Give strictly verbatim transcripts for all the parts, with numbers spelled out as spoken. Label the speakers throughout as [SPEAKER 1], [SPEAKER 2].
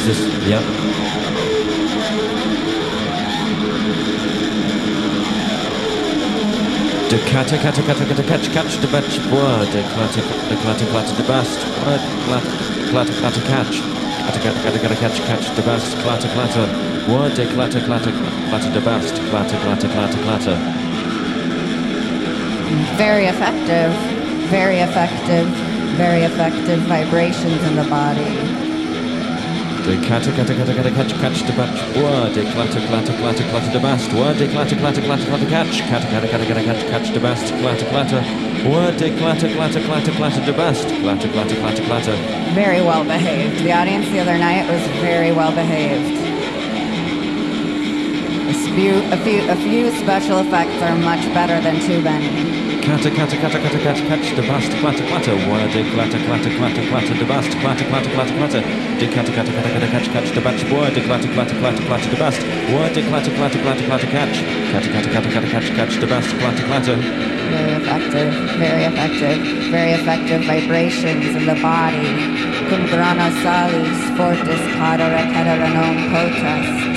[SPEAKER 1] this, yep. De kata kata kata kata catch catch de batch bois de clatter de clatter clatter de bast word clatter clatter clatter catch kata kata kata kata catch catch de bast clatter clatter word de clatter clatter clatter de bast clatter clatter clatter clatter.
[SPEAKER 2] Very effective, very effective, very effective vibrations in the body.
[SPEAKER 1] De kata kata kata kata catch catch de batch bois de clatter clatter clatter clatter de bast word de clatter clatter clatter clatter catch kata kata kata kata catch catch de bast clatter clatter word de clatter clatter clatter clatter de bast clatter clatter clatter clatter.
[SPEAKER 2] Very well behaved. The audience the other night was very well behaved. A few, a few, a few special effects are much better than too many.
[SPEAKER 1] Clatter, clatter, clatter, clatter, catch, catch, de bast, clatter, clatter, word, de clatter, clatter, clatter, clatter, de bast, clatter, clatter, clatter, clatter, de clatter, clatter, clatter, clatter, catch, catch, de batch, word, de clatter, clatter, clatter, clatter, de bast, word, de clatter, clatter, clatter, clatter, catch, clatter, clatter, clatter, clatter, catch, catch, de bast, clatter, clatter.
[SPEAKER 2] Very effective, very effective, very effective vibrations in the body. Cum grana salis, fortis cadere cadere non potest.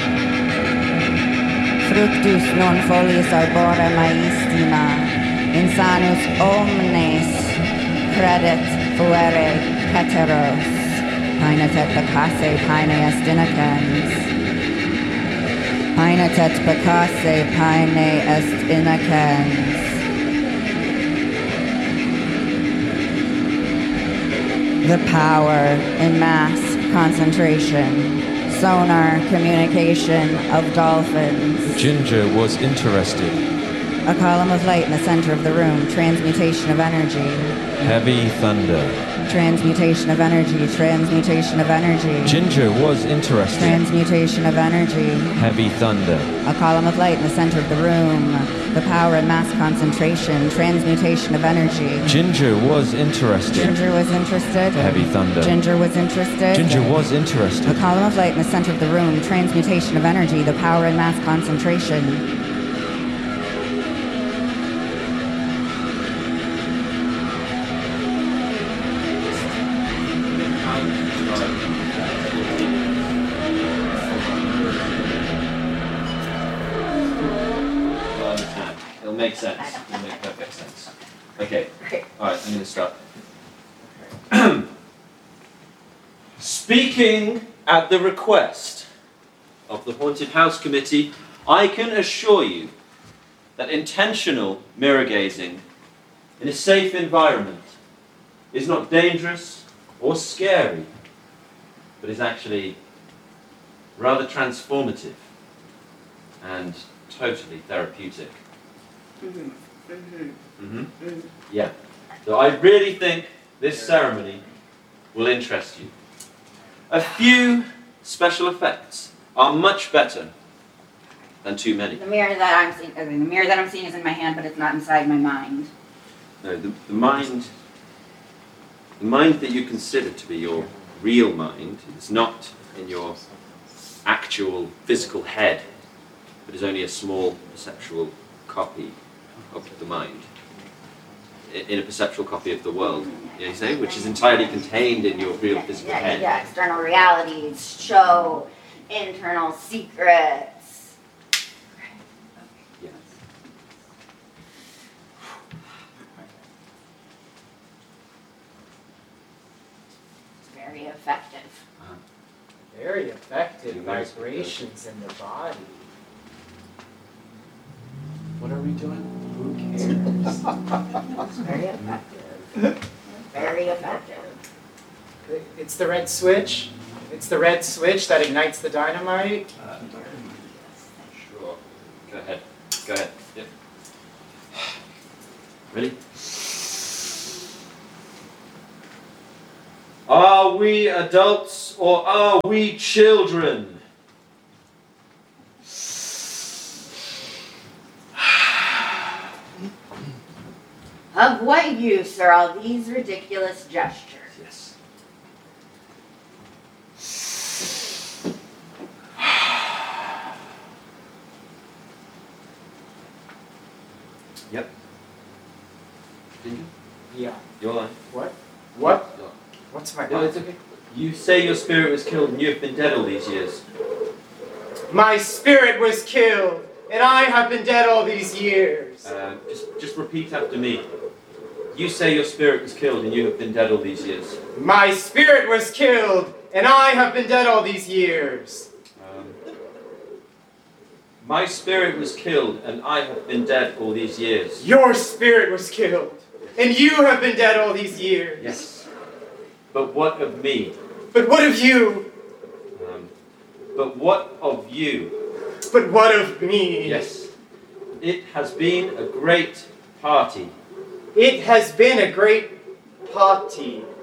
[SPEAKER 2] Fructus non foliis arbore maistima. Insanus omnes credit fuere heteros. Painetet pecasse paine est innocens. Painetet pecasse paine est innocens. The power in mass concentration. Sonar communication of dolphins.
[SPEAKER 1] Ginger was interested.
[SPEAKER 2] A column of light in the center of the room. Transmutation of energy.
[SPEAKER 1] Heavy thunder.
[SPEAKER 2] Transmutation of energy. Transmutation of energy.
[SPEAKER 1] Ginger was interested.
[SPEAKER 2] Transmutation of energy.
[SPEAKER 1] Heavy thunder.
[SPEAKER 2] A column of light in the center of the room. The power in mass concentration. Transmutation of energy.
[SPEAKER 1] Ginger was interested.
[SPEAKER 2] Ginger was interested.
[SPEAKER 1] Heavy thunder.
[SPEAKER 2] Ginger was interested.
[SPEAKER 1] Ginger was interested.
[SPEAKER 2] A column of light in the center of the room. Transmutation of energy. The power in mass concentration.
[SPEAKER 1] Makes sense. It'll make perfect sense. Okay. All right, I'm going to start. Speaking at the request of the Haunted House Committee, I can assure you that intentional mirror gazing in a safe environment is not dangerous or scary, but is actually rather transformative and totally therapeutic. Mm-hmm. Mm-hmm. Mm-hmm. Mm-hmm. Yeah. So I really think this ceremony will interest you. A few special effects are much better than too many.
[SPEAKER 2] The mirror that I'm seeing, the mirror that I'm seeing is in my hand, but it's not inside my mind.
[SPEAKER 1] No, the, the mind, the mind that you consider to be your real mind is not in your actual physical head, but is only a small perceptual copy of the mind, in a perceptual copy of the world, you know, you say, which is entirely contained in your real physical
[SPEAKER 2] yeah,
[SPEAKER 1] head.
[SPEAKER 2] Yeah, external realities show internal secrets.
[SPEAKER 1] Yes.
[SPEAKER 2] It's very effective.
[SPEAKER 1] Uh-huh.
[SPEAKER 3] Very effective vibrations in the body. What are we doing? Who cares?
[SPEAKER 2] It's very effective. Very effective.
[SPEAKER 3] It's the red switch. It's the red switch that ignites the dynamite.
[SPEAKER 1] Uh, sure. Go ahead. Go ahead. Yep. Ready? Are we adults or are we children?
[SPEAKER 2] Of what use are all these ridiculous gestures?
[SPEAKER 1] Yes. Yep. Did you?
[SPEAKER 3] Yeah.
[SPEAKER 1] Your line.
[SPEAKER 3] What? What?
[SPEAKER 1] Your line.
[SPEAKER 3] What's my
[SPEAKER 1] No,
[SPEAKER 3] line?
[SPEAKER 1] it's okay. You say your spirit was killed and you have been dead all these years.
[SPEAKER 3] My spirit was killed, and I have been dead all these years.
[SPEAKER 1] Uh, just, just repeat after me. You say your spirit was killed and you have been dead all these years.
[SPEAKER 3] My spirit was killed, and I have been dead all these years.
[SPEAKER 1] Um, my spirit was killed and I have been dead all these years.
[SPEAKER 3] Your spirit was killed, and you have been dead all these years.
[SPEAKER 1] Yes. But what of me?
[SPEAKER 3] But what of you?
[SPEAKER 1] Um, but what of you?
[SPEAKER 3] But what of me?
[SPEAKER 1] Yes. It has been a great party.
[SPEAKER 3] It has been a great party.